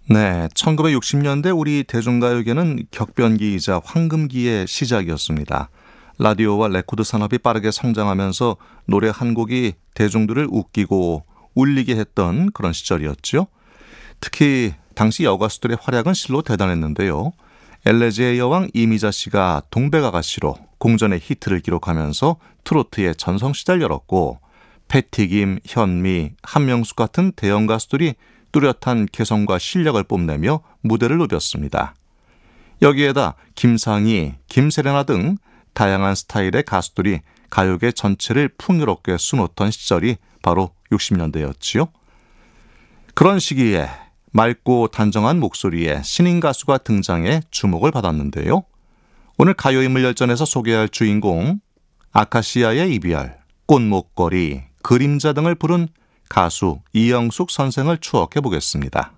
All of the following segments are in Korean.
네, 1960년대 우리 대중가요계는 격변기이자 황금기의 시작이었습니다. 라디오와 레코드 산업이 빠르게 성장하면서 노래 한 곡이 대중들을 웃기고 울리게 했던 그런 시절이었죠. 특히 당시 여가수들의 활약은 실로 대단했는데요. 엘레지의 여왕 이미자 씨가 동백아가씨로 공전의 히트를 기록하면서 트로트의 전성시대를 열었고, 패티김, 현미, 한명숙 같은 대형 가수들이 뚜렷한 개성과 실력을 뽐내며 무대를 누볐습니다. 여기에다 김상희, 김세레나 등 다양한 스타일의 가수들이 가요계 전체를 풍요롭게 수놓던 시절이 바로 60년대였지요. 그런 시기에 맑고 단정한 목소리의 신인 가수가 등장해 주목을 받았는데요. 오늘 가요인물 열전에서 소개할 주인공, 아카시아의 이별, 꽃목걸이, 그림자 등을 부른 가수 이영숙 선생을 추억해 보겠습니다.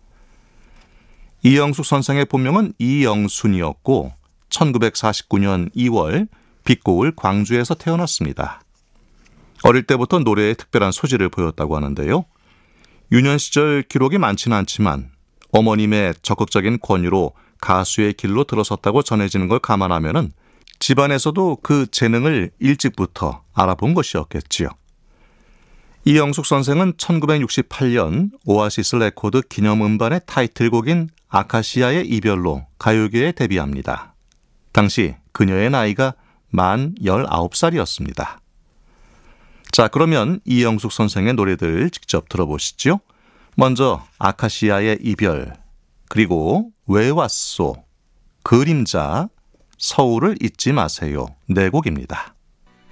이영숙 선생의 본명은 이영순이었고 1949년 2월 빛고을 광주에서 태어났습니다. 어릴 때부터 노래에 특별한 소질을 보였다고 하는데요. 유년 시절 기록이 많지는 않지만 어머님의 적극적인 권유로 가수의 길로 들어섰다고 전해지는 걸 감안하면 집안에서도 그 재능을 일찍부터 알아본 것이었겠지요. 이영숙 선생은 1968년 오아시스 레코드 기념음반의 타이틀곡인 아카시아의 이별로 가요계에 데뷔합니다. 당시 그녀의 나이가 만 19살이었습니다. 자, 그러면 이영숙 선생의 노래들 직접 들어보시죠. 먼저 아카시아의 이별, 그리고 왜 왔소, 그림자, 서울을 잊지 마세요. 네 곡입니다.